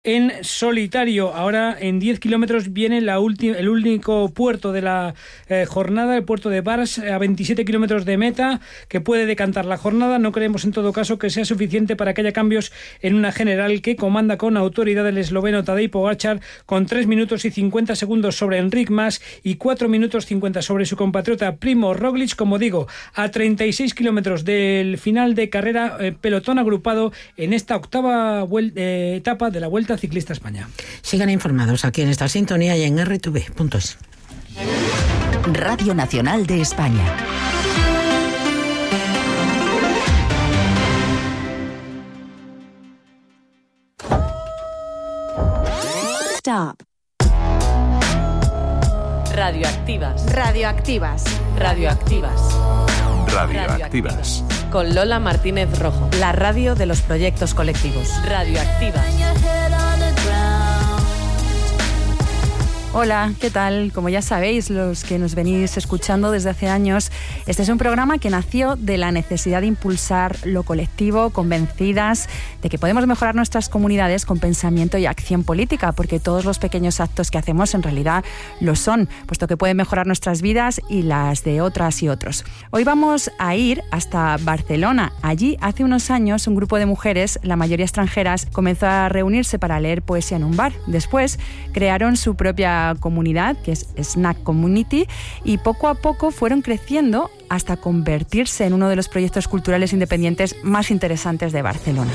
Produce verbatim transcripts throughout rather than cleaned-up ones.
en solitario. Ahora en diez kilómetros viene la ulti- el único puerto de la eh, jornada, el puerto de Bars, a veintisiete kilómetros de meta, que puede decantar la jornada. No creemos en todo caso que sea suficiente para que haya cambios en una general que comanda con autoridad el esloveno Tadej Pogačar, con tres minutos y cincuenta segundos sobre Enric Mas y cuatro minutos cincuenta sobre su compatriota Primo Roglic. Como digo, a treinta y seis kilómetros del final de carrera, eh, pelotón agrupado en esta octava vuel- eh, etapa de la Vuelta Ciclista España. Sigan informados aquí en esta sintonía y en erre te ve punto es. Radio Nacional de España. Stop. Radioactivas. Radioactivas. Radioactivas. Radioactivas. Con Lola Martínez Rojo. La radio de los proyectos colectivos. Radioactivas. Hola, ¿qué tal? Como ya sabéis, los que nos venís escuchando desde hace años, este es un programa que nació de la necesidad de impulsar lo colectivo, convencidas de que podemos mejorar nuestras comunidades con pensamiento y acción política, porque todos los pequeños actos que hacemos en realidad lo son, puesto que pueden mejorar nuestras vidas y las de otras y otros. Hoy vamos a ir hasta Barcelona. Allí, hace unos años, un grupo de mujeres, la mayoría extranjeras, comenzó a reunirse para leer poesía en un bar. Después, crearon su propia comunidad, que es Snack Community, y poco a poco fueron creciendo hasta convertirse en uno de los proyectos culturales independientes más interesantes de Barcelona.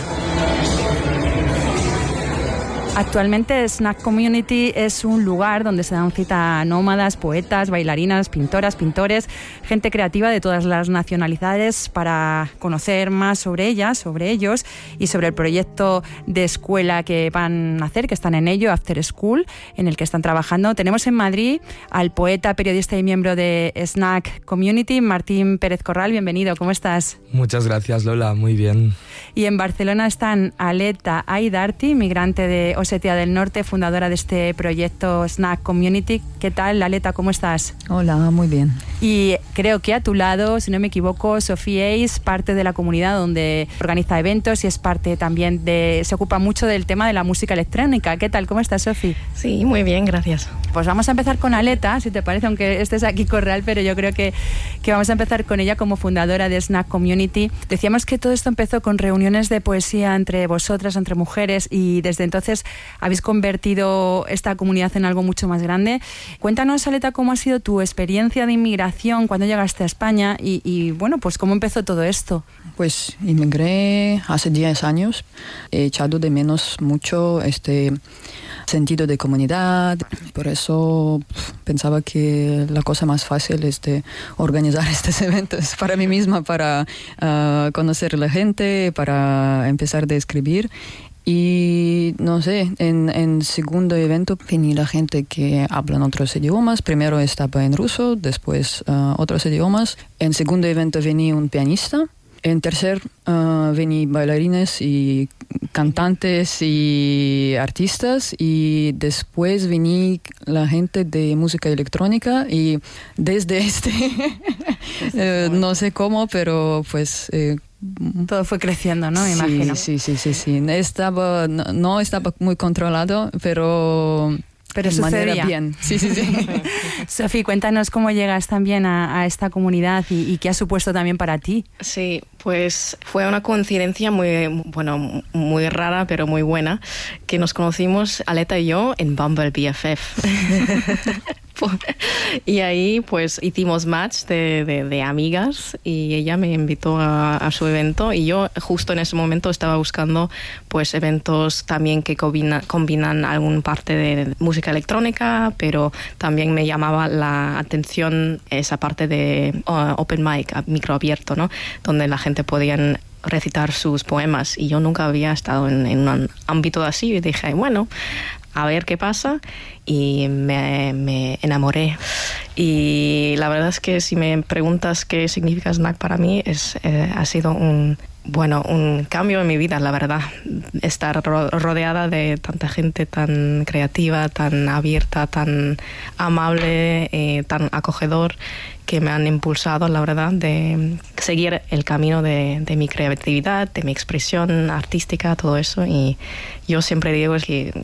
Actualmente Snack Community es un lugar donde se dan cita nómadas, poetas, bailarinas, pintoras, pintores, gente creativa de todas las nacionalidades para conocer más sobre ellas, sobre ellos y sobre el proyecto de escuela que van a hacer, que están en ello, After School, en el que están trabajando. Tenemos en Madrid al poeta, periodista y miembro de Snack Community, Martín Pérez Corral. Bienvenido, ¿cómo estás? Muchas gracias, Lola, muy bien. Y en Barcelona están Aleta Aidarti, migrante de Osetia del Norte, fundadora de este proyecto Snack Community. ¿Qué tal, Aleta? ¿Cómo estás? Hola, muy bien. Y creo que a tu lado, si no me equivoco, Sofía es parte de la comunidad donde organiza eventos y es parte también de... se ocupa mucho del tema de la música electrónica. ¿Qué tal? ¿Cómo estás, Sofía? Sí, muy bien, gracias. Pues vamos a empezar con Aleta, si te parece, aunque estés aquí Corral, pero yo creo que, que vamos a empezar con ella como fundadora de Snack Community. Decíamos que todo esto empezó con reuniones de poesía entre vosotras, entre mujeres, y desde entonces habéis convertido esta comunidad en algo mucho más grande. Cuéntanos, Aleta, cómo ha sido tu experiencia de inmigración cuando llegaste a España y, y bueno, pues cómo empezó todo esto. Pues inmigré hace diez años. He echado de menos mucho este sentido de comunidad. Por eso pensaba que la cosa más fácil es de organizar estos eventos para mí misma, para uh, conocer a la gente, para empezar a escribir. Y no sé, en en segundo evento venía la gente que hablan otros idiomas. Primero estaba en ruso, después uh, otros idiomas. En segundo evento venía un pianista. En tercer uh, venía bailarines y cantantes y artistas. Y después venía la gente de música electrónica. Y desde este, uh, no sé cómo, pero pues... Eh, todo fue creciendo, ¿no? Me sí, imagino. Sí, sí, sí, sí. Estaba, no, no estaba muy controlado, pero... Pero de sucedía. manera bien. Sí, sí, sí. Sofía, cuéntanos cómo llegas también a, a esta comunidad y, y qué ha supuesto también para ti. Sí, pues fue una coincidencia muy, bueno, muy rara, pero muy buena, que nos conocimos, Aleta y yo, en Bumble B F F. Y ahí pues hicimos match de, de, de amigas y ella me invitó a, a su evento y yo justo en ese momento estaba buscando pues eventos también que combina, combinan algún parte de música electrónica, pero también me llamaba la atención esa parte de uh, open mic, micro abierto, ¿no? Donde la gente podía recitar sus poemas y yo nunca había estado en, en un ámbito así y dije, bueno, a ver qué pasa, y me, me enamoré. Y la verdad es que si me preguntas qué significa Snack para mí, es, eh, ha sido un, bueno, un cambio en mi vida, la verdad. Estar ro- rodeada de tanta gente tan creativa, tan abierta, tan amable, eh, tan acogedor, que me han impulsado, la verdad, de seguir el camino de, de mi creatividad, de mi expresión artística, todo eso. Y yo siempre digo que